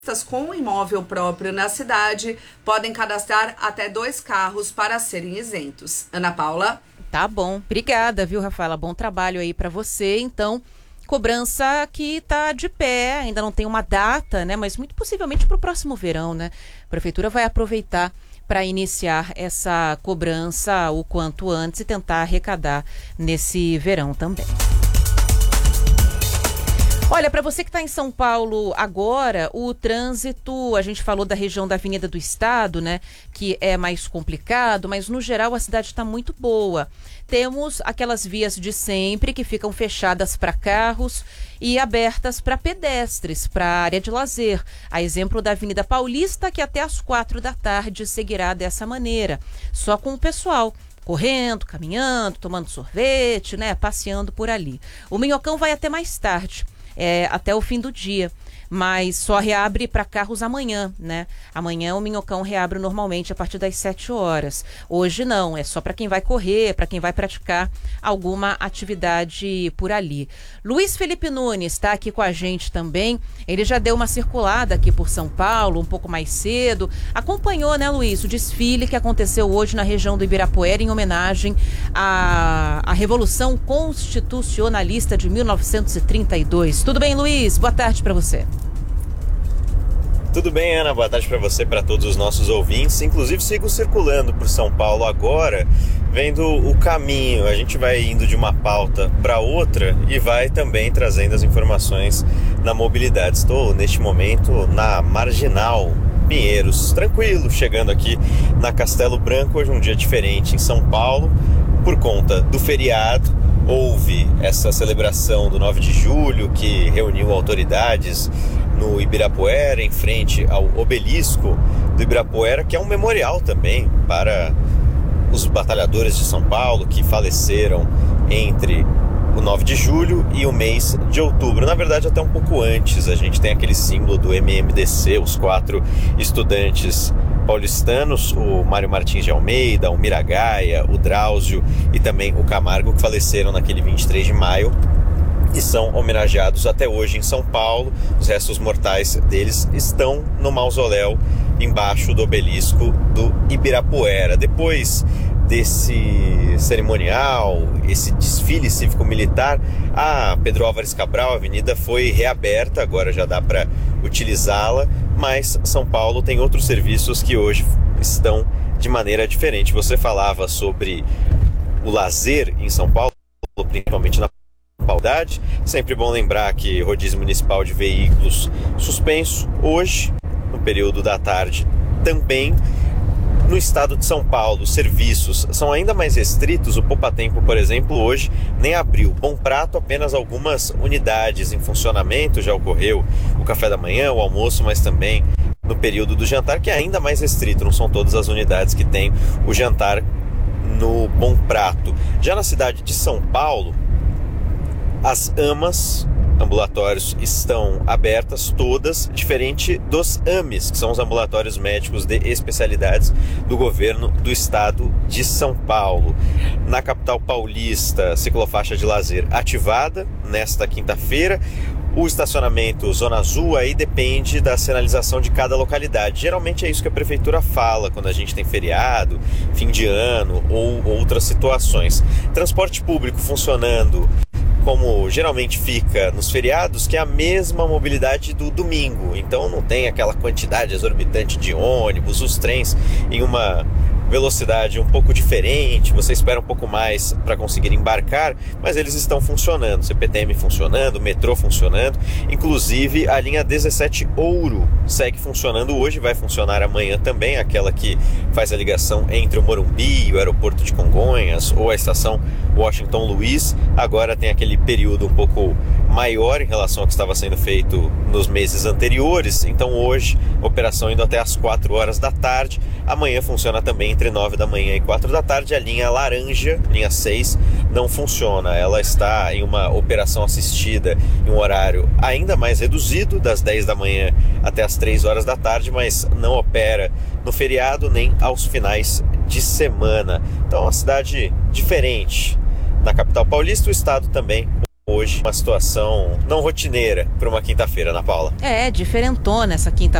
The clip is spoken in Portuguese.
com imóvel próprio na cidade podem cadastrar até 2 carros para serem isentos. Ana Paula? Tá bom. Obrigada, viu, Rafaela? Bom trabalho aí para você. Então, cobrança que tá de pé, ainda não tem uma data, né? Mas muito possivelmente para o próximo verão, né? A prefeitura vai aproveitar para iniciar essa cobrança o quanto antes e tentar arrecadar nesse verão também. Olha, para você que está em São Paulo agora, o trânsito, a gente falou da região da Avenida do Estado, né, que é mais complicado, mas no geral a cidade está muito boa. Temos aquelas vias de sempre que ficam fechadas para carros e abertas para pedestres, para área de lazer. A exemplo da Avenida Paulista, que até às 4 da tarde seguirá dessa maneira, só com o pessoal correndo, caminhando, tomando sorvete, né, passeando por ali. O Minhocão vai até mais tarde. Até o fim do dia, mas só reabre para carros amanhã, né? Amanhã o Minhocão reabre normalmente a partir das 7 horas. Hoje não, é só para quem vai correr, para quem vai praticar alguma atividade por ali. Luiz Felipe Nunes está aqui com a gente também. Ele já deu uma circulada aqui por São Paulo um pouco mais cedo. Acompanhou, né, Luiz, o desfile que aconteceu hoje na região do Ibirapuera em homenagem à Revolução Constitucionalista de 1932. Tudo bem, Luiz? Boa tarde para você. Tudo bem, Ana? Boa tarde para você, para todos os nossos ouvintes. Inclusive, sigo circulando por São Paulo agora, vendo o caminho. A gente vai indo de uma pauta para outra e vai também trazendo as informações na mobilidade. Estou, neste momento, na Marginal Pinheiros, tranquilo, chegando aqui na Castelo Branco. Hoje um dia diferente em São Paulo, por conta do feriado. Houve essa celebração do 9 de julho que reuniu autoridades no Ibirapuera, em frente ao obelisco do Ibirapuera, que é um memorial também para os batalhadores de São Paulo que faleceram entre o 9 de julho e o mês de outubro. Na verdade, até um pouco antes, a gente tem aquele símbolo do MMDC, os 4 estudantes paulistanos, o Mário Martins de Almeida, o Miragaia, o Drauzio e também o Camargo, que faleceram naquele 23 de maio e são homenageados até hoje em São Paulo. Os restos mortais deles estão no mausoléu embaixo do obelisco do Ibirapuera. Depois desse cerimonial, esse desfile cívico-militar, a Pedro Álvares Cabral, a avenida foi reaberta, agora já dá para utilizá-la, mas São Paulo tem outros serviços que hoje estão de maneira diferente. Você falava sobre o lazer em São Paulo, principalmente na Paudade. Sempre bom lembrar que rodízio municipal de veículos suspenso hoje, no período da tarde também. No estado de São Paulo, os serviços são ainda mais restritos. O Poupa Tempo, por exemplo, hoje nem abriu. Bom Prato, apenas algumas unidades em funcionamento. Já ocorreu o café da manhã, o almoço, mas também no período do jantar, que é ainda mais restrito. Não são todas as unidades que têm o jantar no Bom Prato. Já na cidade de São Paulo, as AMAs, ambulatórios, estão abertas todas, diferente dos AMES, que são os ambulatórios médicos de especialidades do governo do estado de São Paulo. Na capital paulista, ciclofaixa de lazer ativada nesta quinta-feira. O estacionamento Zona Azul aí depende da sinalização de cada localidade. Geralmente é isso que a prefeitura fala quando a gente tem feriado, fim de ano ou outras situações. Transporte público funcionando como geralmente fica nos feriados, que é a mesma mobilidade do domingo. Então não tem aquela quantidade exorbitante de ônibus, os trens em uma velocidade um pouco diferente, você espera um pouco mais para conseguir embarcar, mas eles estão funcionando. CPTM funcionando, metrô funcionando, inclusive a linha 17 Ouro segue funcionando hoje, vai funcionar amanhã também, aquela que faz a ligação entre o Morumbi, o aeroporto de Congonhas ou a estação Washington Luiz. Agora tem aquele período um pouco maior em relação ao que estava sendo feito nos meses anteriores, então hoje operação indo até às 4 horas da tarde. Amanhã funciona também entre 9 da manhã e 4 da tarde. A linha laranja, linha 6, não funciona. Ela está em uma operação assistida em um horário ainda mais reduzido, das 10 da manhã até as 3 horas da tarde, mas não opera no feriado nem aos finais de semana. Então é uma cidade diferente. Na capital paulista, o estado também hoje uma situação não rotineira para uma quinta-feira, Ana Paula. É, diferentona essa quinta-feira.